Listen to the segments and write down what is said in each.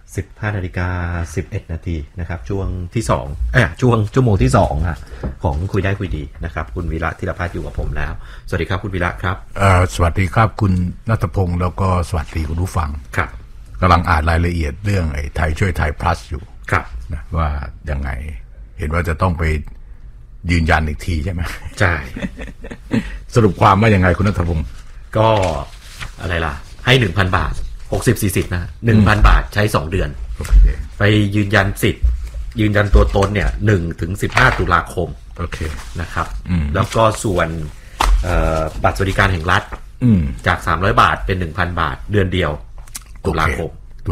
15:11 น.นะครับช่วงที่ช่วงชั่วโมงที่2ของคุยได้คุยดีนะครับคุณวีระธีรพัฒน์อยู่กับผมแล้วสวัสดีครับคุณวีระครับสวัสดีครับคุณณัฐพงศ์แล้วก็สวัสดีคุณผู้ฟังครับกำลังอ่านรายละเอียดเรื่องไอ้ไทยช่วยไทย plus อยู่ครับนะว่ายังไงเห็นว่าจะต้องไปยืนยันอีกทีใช่ไหมใช่สรุปความว่ายังไงคุณณัฐพงศ์ก็อะไรล่ะให้ 1,000 บาท60-40นะ 1,000 บาทใช้2เดือน okay. ไปยืนยันสิทธิ์ยืนยันตัวตนเนี่ย1 ถึง 15 ตุลาคมโอเคนะครับแล้วก็ส่วนบัตรสวัสดิการแห่งรัฐจาก300 บาทเป็น 1,000 บาทเดือนเดียวตุลาคม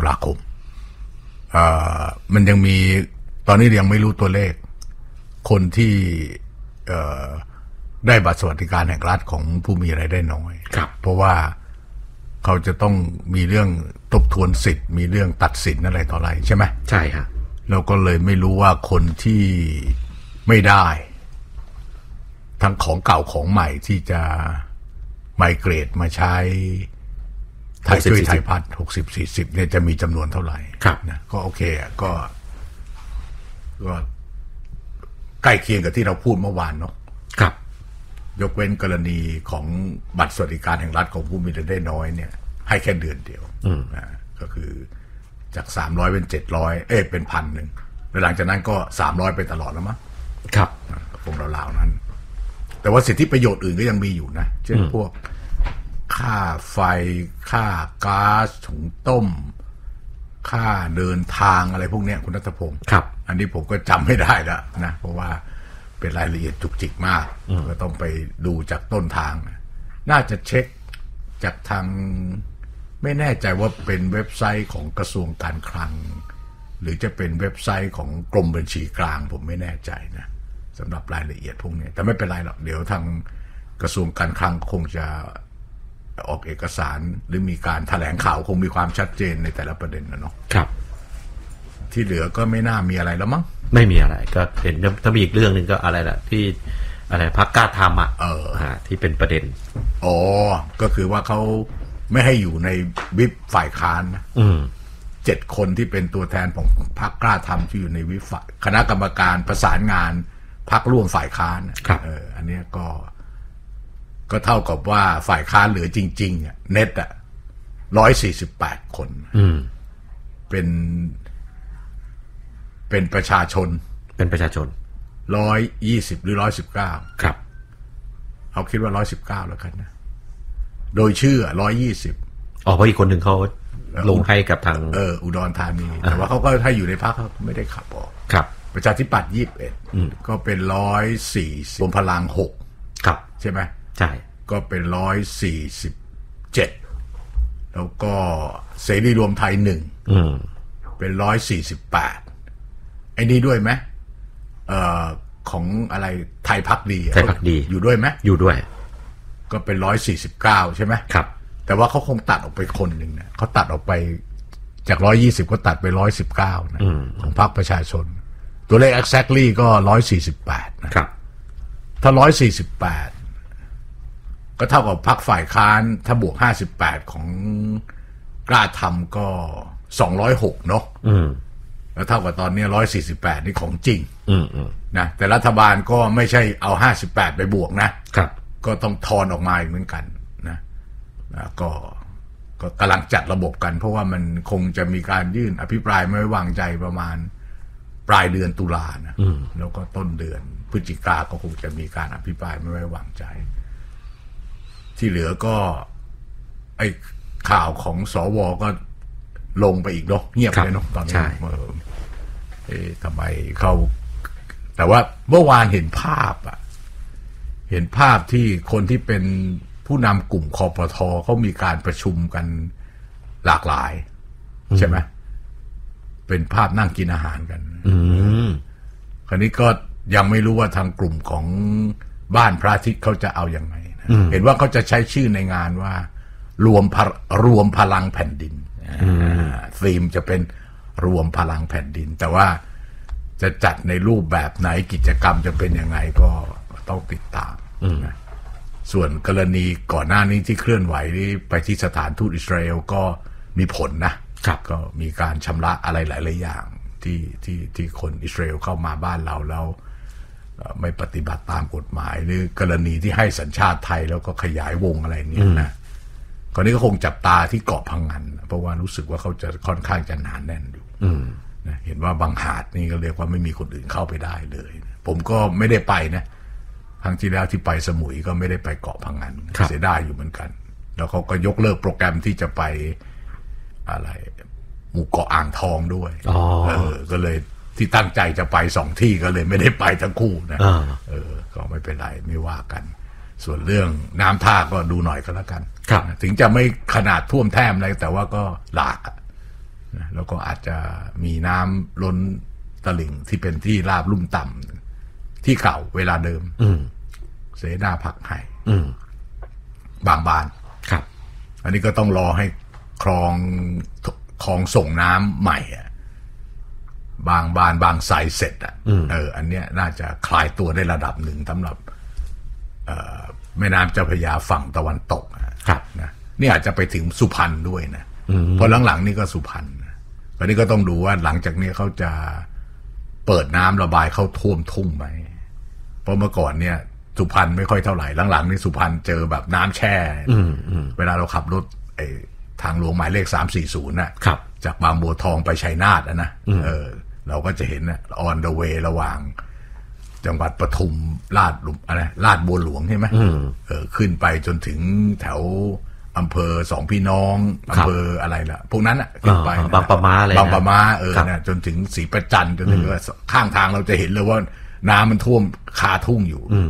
มันยังมีตอนนี้ยังไม่รู้ตัวเลขคนที่ได้บัตรสวัสดิการแห่งรัฐของผู้มีรายได้น้อยเพราะว่าเขาจะต้องมีเรื่องทบทวนสิทธิ์มีเรื่องตัดสินอะไรต่ออะไรใช่ไหมใช่ครับเราก็เลยไม่รู้ว่าคนที่ไม่ได้ทั้งของเก่าของใหม่ที่จะไมเกรดมาใช้ไทยช่วยไทยพัฒน์60-40เนี่ยจะมีจำนวนเท่าไหร่นะก็โอเคก็ใกล้เคียงกับที่เราพูดเมื่อวานเนาะครับยกเว้นกรณีของบัตรสวัสดิการแห่งรัฐของผู้มีรายได้น้อยเนี่ยให้แค่เดือนเดียวก็คือจาก300เป็น700เป็น 1,000 แล้วหลังจากนั้นก็300ไปตลอดแล้วมั้งครับคงราวๆนั้นแต่ว่าสิทธิประโยชน์อื่นก็ยังมีอยู่นะเช่นพวกค่าไฟค่าก๊าซถุงต้มค่าเดินทางอะไรพวกนี้คุณณัฐพงศ์ครับอันนี้ผมก็จำไม่ได้แล้วนะเพราะว่าเป็นรายละเอียดจุกจิกมากก็ต้องไปดูจากต้นทางน่าจะเช็คจากทางไม่แน่ใจว่าเป็นเว็บไซต์ของกระทรวงการคลังหรือจะเป็นเว็บไซต์ของกรมบัญชีกลางผมไม่แน่ใจนะสำหรับรายละเอียดพวกนี้แต่ไม่เป็นไรหรอกเดี๋ยวทางกระทรวงการคลังคงจะออกเอกสารหรือมีการแถลงข่าวคงมีความชัดเจนในแต่ละประเด็นนะเนาะครับที่เหลือก็ไม่น่ามีอะไรแล้วมั้งไม่มีอะไรก็เห็นถ้ามีอีกเรื่องนึงก็อะไรล่ะที่อะไรพรรคกล้าทำที่เป็นประเด็นก็คือว่าเขาไม่ให้อยู่ในวิปฝ่ายค้านนะ7 คนที่เป็นตัวแทนของพรรคกล้าทำที่อยู่ในวิปคณะกรรมการประสานงานพรรคร่วมฝ่ายค้านอันนี้ก็เท่ากับว่าฝ่ายค้านเหลือจริงๆเน็ต148 คนเป็นประชาชน120หรือ119 ครับเอาคิดว่า119แล้วกันนะโดยชื่อ120 เพราะอีกคนหนึ่งเขาลงให้กับทางอุดรธานีแต่ว่าเขาก็ถ้าอยู่ในพรรคเขาไม่ได้ขับออกครับประชาธิปัตย์21ก็เป็น140รวมพลัง6 ครับใช่ไหมใช่ก็เป็น147แล้วก็เสรีรวมไทย1เป็น148ไอ้นี่ด้วยไหมของอะไรไทยพักดีอยู่ด้วยไหมอยู่ด้วยก็เป็น149ใช่ไหมครับแต่ว่าเขาคงตัดออกไปคนหนึ่งนะเขาตัดออกไปจาก120ก็ตัดไป119นะของพรรคประชาชนตัวเลข exactly ก็148นะครับถ้า148ก็เท่ากับพรรคฝ่ายค้านถ้าบวก58ของกล้าทำก็206เนาะแล้วเท่ากับตอนนี้148นี่ของจริงนะแต่รัฐบาลก็ไม่ใช่เอา58ไปบวกนะครับก็ต้องทอนออกมาอีกเหมือนกันนะก็กำลังจัดระบบกันเพราะว่ามันคงจะมีการยื่นอภิปรายไม่ไว้วางใจประมาณปลายเดือนตุลานะแล้วก็ต้นเดือนพฤศจิกาก็คงจะมีการอภิปรายไม่ไว้วางใจที่เหลือก็ไอ้ข่าวของสวก็ลงไปอีกเนาะเงียบเลยเนาะตอนนี้ทำไมเขาแต่ว่าเมื่อวานเห็นภาพที่คนที่เป็นผู้นำกลุ่มคปท.เขามีการประชุมกันหลากหลายใช่ไหมเป็นภาพนั่งกินอาหารกันคราวนี้ก็ยังไม่รู้ว่าทางกลุ่มของบ้านพระอาทิตย์เขาจะเอาอย่างไงนะเห็นว่าเขาจะใช้ชื่อในงานว่ารวมพลังแผ่นดินธีมจะเป็นรวมพลังแผ่นดินแต่ว่าจะจัดในรูปแบบไหนกิจกรรมจะเป็นยังไงก็ต้องติดตามนะส่วนกรณีก่อนหน้านี้ที่เคลื่อนไหวไปที่สถานทูตอิสราเอลก็มีผลนะก็มีการชำระอะไรหลายๆอย่างที่คนอิสราเอลเข้ามาบ้านเราแล้วไม่ปฏิบัติตามกฎหมายหรือกรณีที่ให้สัญชาติไทยแล้วก็ขยายวงอะไรเนี่ยนะก่อนนี้ก็คงจับตาที่เกาะพังงานเพราะว่ารู้สึกว่าเขาจะค่อนข้างจะหนาแน่นอยู่นะเห็นว่าบางหาดนี่ก็เรียกว่าไม่มีคนอื่นเข้าไปได้เลยผมก็ไม่ได้ไปนะครั้งที่แล้วที่ไปสมุยก็ไม่ได้ไปเกาะพังงานเสียดายอยู่เหมือนกันแล้วเขาก็ยกเลิกโปรแกรมที่จะไปอะไรหมู่เกาะอ่างทองด้วยก็เลยที่ตั้งใจจะไป2 ที่ก็เลยไม่ได้ไปทั้งคู่นะก็ไม่เป็นไรไม่ว่ากันส่วนเรื่องน้ำท่าก็ดูหน่อยก็แล้วกันถึงจะไม่ขนาดท่วมแท้มอะไรแต่ว่าก็หลากนะแล้วก็อาจจะมีน้ำล้นตลิ่งที่เป็นที่ราบลุ่มต่ำที่เก่าเวลาเดิมเสนาผักไห่บางบานครับอันนี้ก็ต้องรอให้คลองส่งน้ำใหม่บางบานบางไซเสร็จอันเนี้ยน่าจะคลายตัวได้ระดับหนึ่งสำหรับแม่น้ำเจ้าพระยาฝั่งตะวันตกนะนี่อาจจะไปถึงสุพรรณด้วยนะเพราะหลังๆนี่ก็สุพรรณอันนี้ก็ต้องดูว่าหลังจากนี้เขาจะเปิดน้ำระบายเข้าท่วมทุ่งไหมเพราะเมื่อก่อนเนี่ยสุพรรณไม่ค่อยเท่าไหร่หลังๆนี่สุพรรณเจอแบบน้ำแช่เวลาเราขับรถทางหลวงหมายเลข340น่ะจากบางบัวทองไปชัยนาทนะเราก็จะเห็นนะ on the way ระหว่างจังหวัดปทุมลาดบัวหลวงใช่ไหมขึ้นไปจนถึงแถวอำเภอสองพี่น้องอำเภออะไรล่ะพวกนั้นอ่ะขึ้นไปบางปะมาเลยบางปะมานะจนถึงศรีประจันทร์จนถึงข้างทางเราจะเห็นเลยว่าน้ำมันท่วมคาทุ่งอยู่